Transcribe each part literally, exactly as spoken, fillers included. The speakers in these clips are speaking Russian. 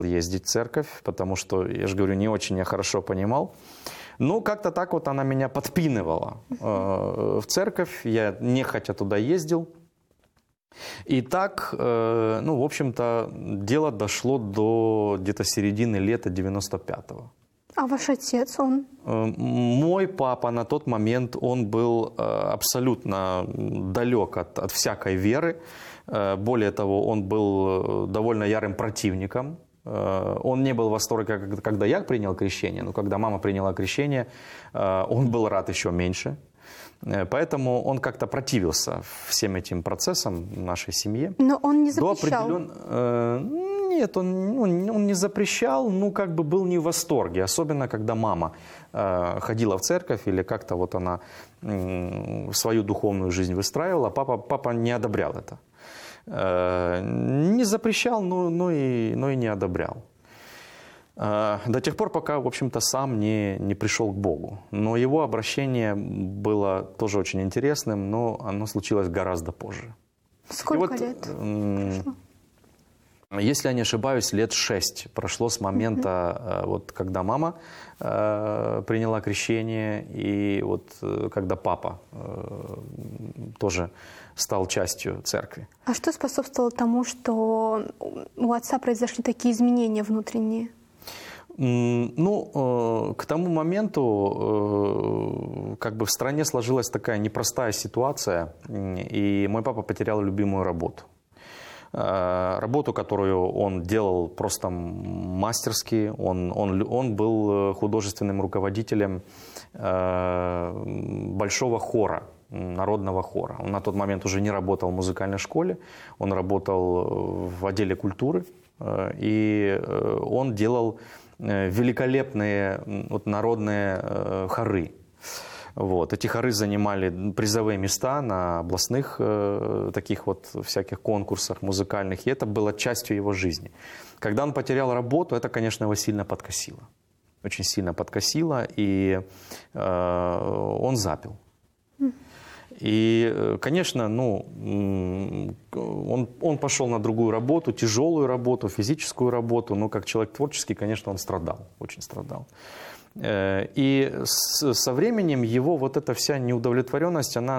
ездить в церковь, потому что, я же говорю, не очень я хорошо понимал. Ну, как-то так вот она меня подпинывала э, в церковь, я нехотя туда ездил. И так, э, ну, в общем-то, дело дошло до где-то середины лета девяносто пятого. А ваш отец, он? Мой папа на тот момент, он был абсолютно далек от, от всякой веры. Более того, он был довольно ярым противником. Он не был в восторге, когда я принял крещение, но когда мама приняла крещение, он был рад еще меньше. Поэтому он как-то противился всем этим процессам в нашей семье. Но он не запрещал? Определен... Нет, он, он, он не запрещал, ну как бы был не в восторге. Особенно, когда мама э, ходила в церковь или как-то вот она э, свою духовную жизнь выстраивала. Папа, папа не одобрял это. Э, не запрещал, но, но, и, но и не одобрял. Э, до тех пор, пока, в общем-то, сам не, не пришел к Богу. Но его обращение было тоже очень интересным, но оно случилось гораздо позже. Сколько вот, лет э, прошло? Если я не ошибаюсь, лет шесть прошло с момента, mm-hmm. вот, когда мама э, приняла крещение, и вот когда папа э, тоже стал частью церкви. А что способствовало тому, что у отца произошли такие изменения внутренние? Ну, э, к тому моменту э, как бы в стране сложилась такая непростая ситуация, и мой папа потерял любимую работу. Работу, которую он делал просто мастерски. Он, он, он был художественным руководителем большого хора, народного хора. Он на тот момент уже не работал в музыкальной школе, он работал в отделе культуры, и он делал великолепные вот, народные хоры. Вот. Эти хоры занимали призовые места на областных э, таких вот всяких конкурсах музыкальных, и это было частью его жизни. Когда он потерял работу, это, конечно, его сильно подкосило. Очень сильно подкосило, и э, он запил. И, конечно, ну, он, он пошел на другую работу, тяжелую работу, физическую работу, но как человек творческий, конечно, он страдал, очень страдал. И со временем его вот эта вся неудовлетворенность, она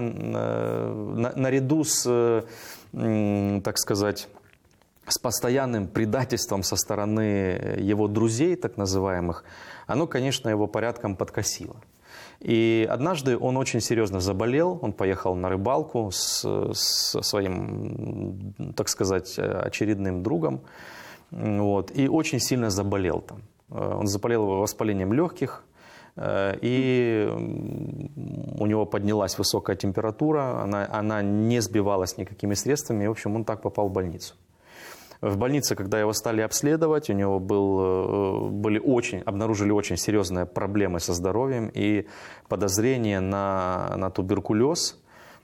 наряду с, так сказать, с постоянным предательством со стороны его друзей, так называемых, оно, конечно, его порядком подкосило. И однажды он очень серьезно заболел, он поехал на рыбалку с, со своим, так сказать, очередным другом, вот, и очень сильно заболел там. Он заболел воспалением легких, и у него поднялась высокая температура, она, она не сбивалась никакими средствами, и, в общем, он так попал в больницу. В больнице, когда его стали обследовать, у него был, были очень, обнаружили очень серьезные проблемы со здоровьем и подозрение на, на туберкулез,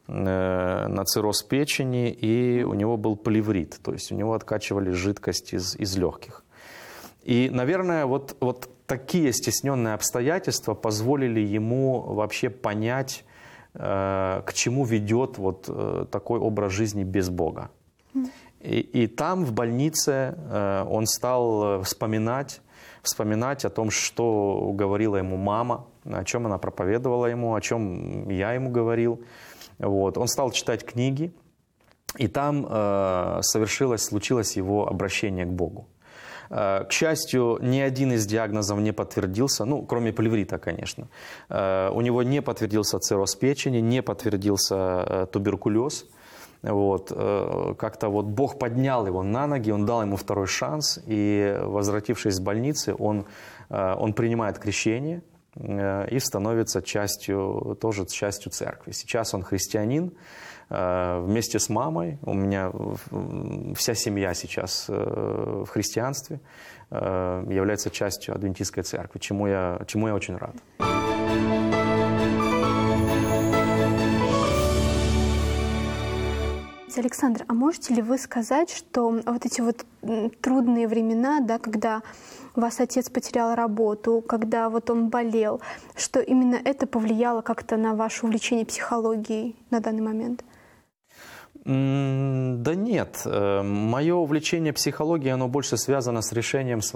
на цирроз печени, и у него был плеврит, то есть у него откачивали жидкость из, из легких. И, наверное, вот, вот такие стесненные обстоятельства позволили ему вообще понять, э, к чему ведет вот э, такой образ жизни без Бога. И, и там, в больнице, э, он стал вспоминать, вспоминать о том, что говорила ему мама, о чем она проповедовала ему, о чем я ему говорил. Вот. Он стал читать книги, и там э, совершилось, случилось его обращение к Богу. К счастью, ни один из диагнозов не подтвердился, ну, кроме плеврита, конечно. У него не подтвердился цирроз печени, не подтвердился туберкулез. Вот. Как-то вот Бог поднял его на ноги, он дал ему второй шанс, и, возвратившись из больницы, он, он принимает крещение и становится частью, тоже частью церкви. Сейчас он христианин. Вместе с мамой, у меня вся семья сейчас в христианстве, является частью адвентистской церкви, чему я, чему я очень рад. Александр, а можете ли вы сказать, что вот эти вот трудные времена, да, когда вас отец потерял работу, когда вот он болел, что именно это повлияло как-то на ваше увлечение психологией на данный момент? Да нет, мое увлечение психологией, оно больше связано с решением